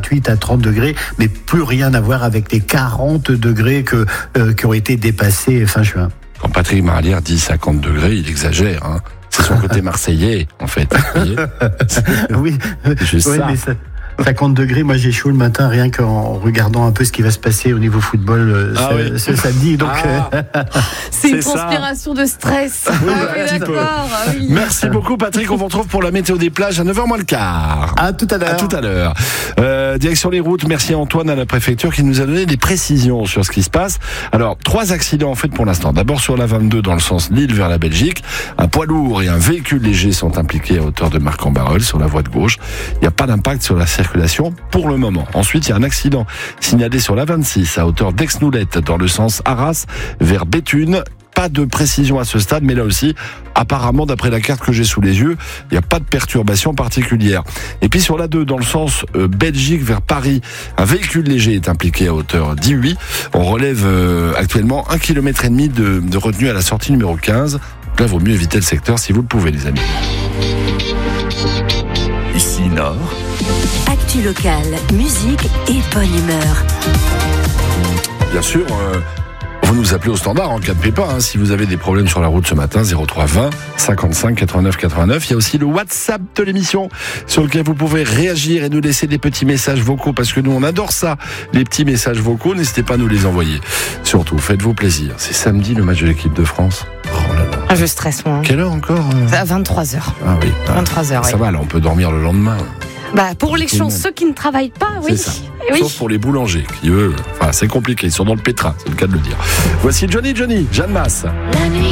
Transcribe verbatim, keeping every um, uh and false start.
vingt-huit à trente degrés, mais plus rien à voir avec les quarante degrés que, euh, qui ont été dépassés fin juin. Quand Patrick Marlière dit cinquante degrés, il exagère, hein. C'est son côté marseillais, en fait. Vous voyez oui, juste oui ça. mais ça... cinquante degrés, moi j'ai chaud le matin rien qu'en regardant un peu ce qui va se passer au niveau football euh, ah ce, oui. ce samedi. Donc, ah, euh... c'est une c'est transpiration ça. De stress. Oui, ah, un petit peu. d'accord. Ah, oui. Merci beaucoup Patrick, on vous retrouve pour la météo des plages à neuf heures moins le quart. À tout à l'heure. À tout à l'heure. Euh, direction les routes, merci à Antoine à la préfecture qui nous a donné des précisions sur ce qui se passe. Alors, trois accidents en fait pour l'instant. D'abord sur la vingt-deux dans le sens Lille vers la Belgique. Un poids lourd et un véhicule léger sont impliqués à hauteur de Marc-en-Barœul sur la voie de gauche. Il n'y a pas d'impact sur la circulation pour le moment. Ensuite, il y a un accident signalé sur la vingt-six à hauteur d'Aix-Noulette dans le sens Arras vers Béthune. Pas de précision à ce stade, mais là aussi, apparemment, d'après la carte que j'ai sous les yeux, il n'y a pas de perturbation particulière. Et puis sur la deux, dans le sens euh, Belgique vers Paris, un véhicule léger est impliqué à hauteur d'I-huit. On relève euh, actuellement un kilomètre et demi de, de retenue à la sortie numéro quinze. Donc là, il vaut mieux éviter le secteur si vous le pouvez, les amis. Ici Nord. Actu locale, musique et bonne humeur. Bien sûr, euh, vous nous appelez au standard en cas de pépin, hein, si vous avez des problèmes sur la route ce matin, zéro trois vingt cinquante-cinq quatre-vingt-neuf quatre-vingt-neuf. Il y a aussi le WhatsApp de l'émission sur lequel vous pouvez réagir et nous laisser des petits messages vocaux parce que nous on adore ça, les petits messages vocaux, n'hésitez pas à nous les envoyer. Surtout, faites-vous plaisir. C'est samedi le match de l'équipe de France. Oh là là. Ah, je stresse moi. Quelle heure encore euh... À vingt-trois heures. Ah oui. Ah, vingt-trois heures, ça oui. va, là on peut dormir le lendemain. Bah, pour les chanceux qui ne travaillent pas, oui. C'est ça. oui. Sauf pour les boulangers, qui eux, enfin c'est compliqué, ils sont dans le pétrin, c'est le cas de le dire. Voici Johnny Johnny, Jeanne Masse. La nuit.